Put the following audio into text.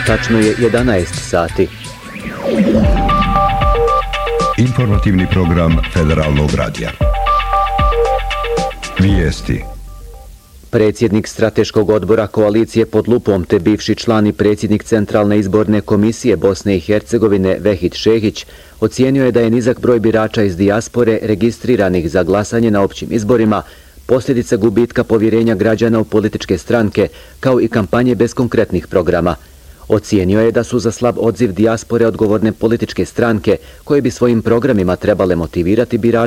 Tačno je 11 sati. Informativni program Federalnog radija. Vijesti. Predsjednik strateškog odbora koalicije pod lupom te bivši član i predsjednik Centralne izborne komisije Bosne i Hercegovine Vehid Šehić ocijenio je da je nizak broj birača iz dijaspore registriranih za glasanje na općim izborima posljedica gubitka povjerenja građana u političke stranke kao i kampanje bez konkretnih programa. Ocijenio je da su za slab odziv dijaspore odgovorne političke stranke koje bi svojim programima trebale motivirati birače